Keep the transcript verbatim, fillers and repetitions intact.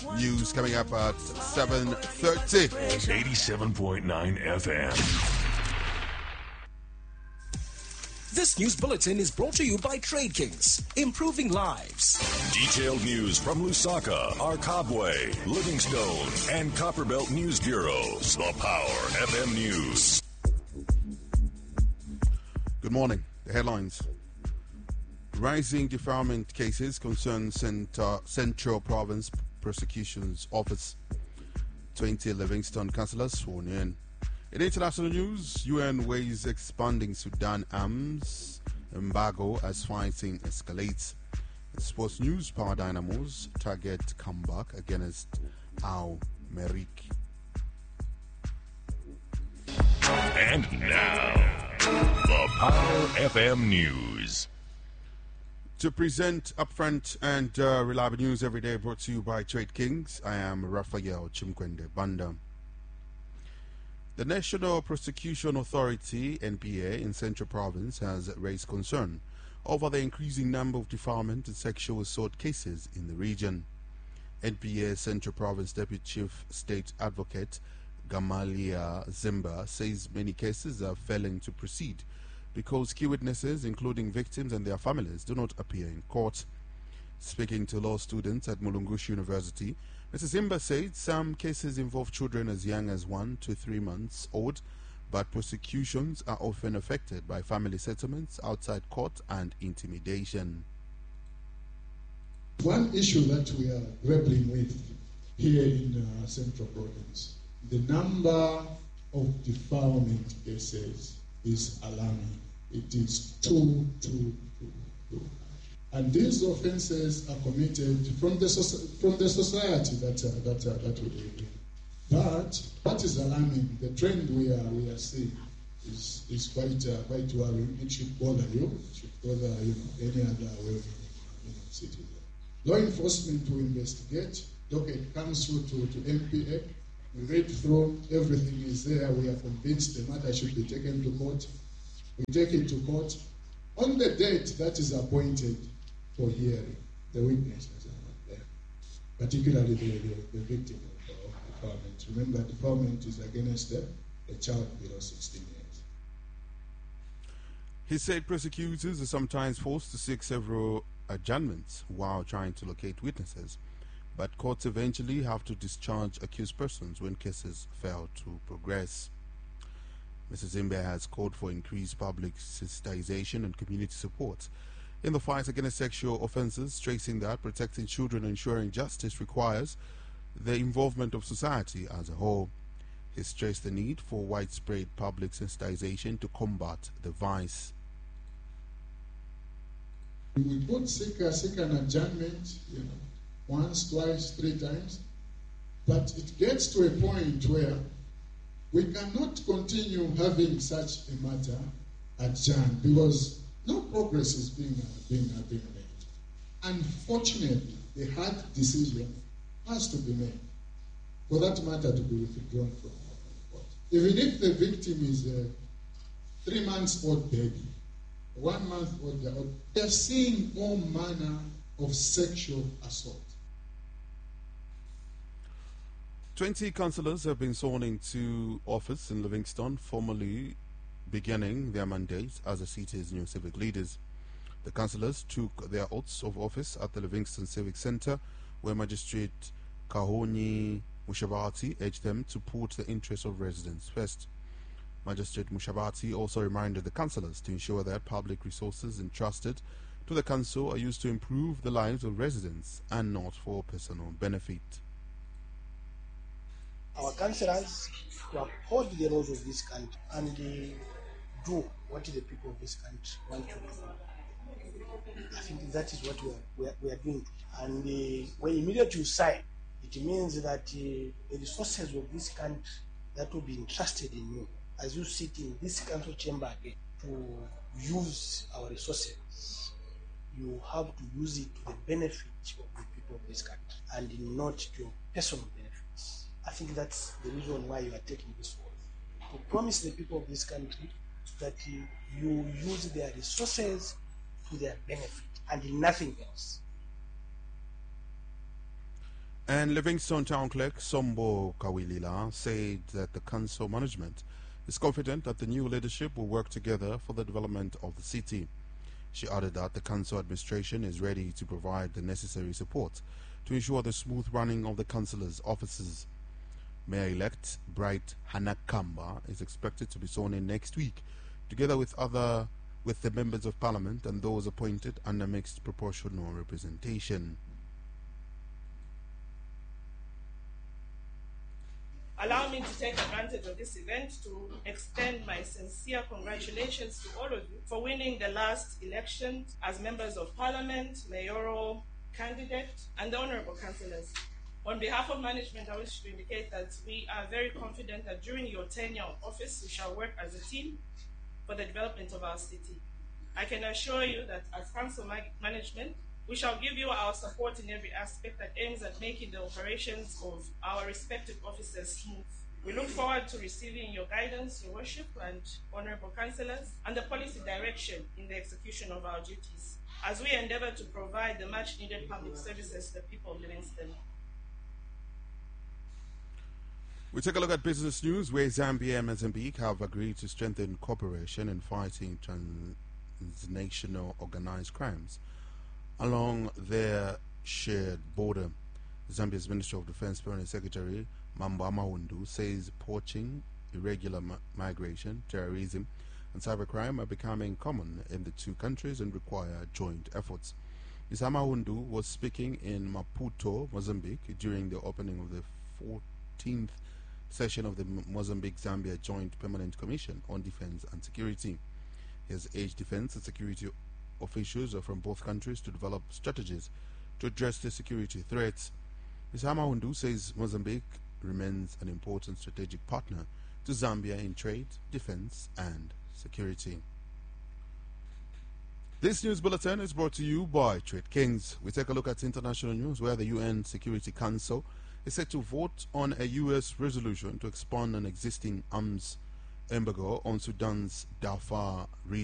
News coming up at seven thirty. eighty-seven point nine F M. This news bulletin is brought to you by Trade Kings, improving lives. Detailed news from Lusaka, Arkabwe, Livingstone, and Copperbelt News Bureaus. The Power F M News. Good morning. The headlines. Rising defilement cases concern Center, Central Province Prosecution's Office. twenty Livingstone councillors sworn in. In international news, U N weighs expanding Sudan arms embargo as fighting escalates. In sports news, Power Dynamos target comeback against Al Merrick. And now, the Power F M News. To present upfront and uh, reliable news every day, brought to you by Trade Kings, I am Raphael Chimkwende Banda. The National Prosecution Authority, N P A, in Central Province has raised concern over the increasing number of defilement and sexual assault cases in the region. N P A Central Province Deputy Chief State Advocate Gamalia Zimba says many cases are failing to proceed because key witnesses, including victims and their families, do not appear in court. Speaking to law students at Mulungushi University, Missus Zimba said some cases involve children as young as one to three months old, but prosecutions are often affected by family settlements outside court and intimidation. One issue that we are grappling with here in uh, Central Province, the number of defilement cases is alarming. It is too, too, too, too. And these offences are committed from the from the society that uh, that uh, that we live in. But what is alarming, the trend we are we are seeing is is quite uh, quite worrying. It should bother you. It should bother you know any other well you know, citizen. Law enforcement will investigate. Docket comes through to, to M P A. We read through, everything is there. We are convinced the matter should be taken to court. We take it to court. On the date that is appointed for hearing, the witnesses are not there, particularly the, the, the victim of, of defilement. Remember, defilement is against a, a child below sixteen years. He said prosecutors are sometimes forced to seek several adjournments while trying to locate witnesses, but courts eventually have to discharge accused persons when cases fail to progress. Missus Zimba has called for increased public sensitization and community support in the fight against sexual offences, stressing that protecting children and ensuring justice requires the involvement of society as a whole. He stressed the need for widespread public sensitization to combat the vice. We could seek, uh, seek an adjournment, you know, once, twice, three times, but it gets to a point where we cannot continue having such a matter adjourned because no progress is being uh, being, uh, being made. Unfortunately, the hard decision has to be made for that matter to be withdrawn from court. Even if the victim is a three months old baby, one month old, they're seeing all manner of sexual assault. twenty councillors have been sworn into office in Livingstone, formally beginning their mandate as the city's new civic leaders. The councillors took their oaths of office at the Livingstone Civic Centre, where Magistrate Kahonyi Mushabati urged them to put the interests of residents first. Magistrate Mushabati also reminded the councillors to ensure that public resources entrusted to the council are used to improve the lives of residents and not for personal benefit. Our councillors to uphold the laws of this country and uh, do what the people of this country want to do. I think that is what we are, we are, we are doing. And uh, when immediately you sign, it means that uh, the resources of this country that will be entrusted in you, as you sit in this council chamber again, to use our resources, you have to use it to the benefit of the people of this country and not to your personal benefits. I think that's the reason why you are taking this oath. To promise the people of this country that you, you use their resources to their benefit and nothing else. And Livingstone Town Clerk Sombo Kawilila said that the council management is confident that the new leadership will work together for the development of the city. She added that the council administration is ready to provide the necessary support to ensure the smooth running of the councillors' offices. Mayor-elect Bright Hanakamba is expected to be sworn in next week, together with other with the members of parliament and those appointed under mixed proportional representation. Allow me to take advantage of this event to extend my sincere congratulations to all of you for winning the last election as members of parliament, mayoral candidate, and the honorable councillors. On behalf of management, I wish to indicate that we are very confident that during your tenure of office, we shall work as a team for the development of our city. I can assure you that as council management, we shall give you our support in every aspect that aims at making the operations of our respective offices smooth. We look forward to receiving your guidance, your worship, and honorable councillors, and the policy direction in the execution of our duties, as we endeavor to provide the much-needed public services to the people of Livingston. We take a look at business news, where Zambia and Mozambique have agreed to strengthen cooperation in fighting transnational organized crimes along their shared border. Zambia's Minister of Defense Permanent Secretary Mambo Amahundu says poaching, irregular mi migration, terrorism and cybercrime are becoming common in the two countries and require joint efforts. Miz Amahundu was speaking in Maputo, Mozambique during the opening of the fourteenth session of the Mozambique-Zambia Joint Permanent Commission on Defense and Security. He has urged defense and security officials from both countries to develop strategies to address the security threats. Miz Amahundu says Mozambique remains an important strategic partner to Zambia in trade, defense, and security. This news bulletin is brought to you by Trade Kings. We take a look at international news, where the U N Security Council is set to vote on a U S resolution to expand an existing arms embargo on Sudan's Darfur region.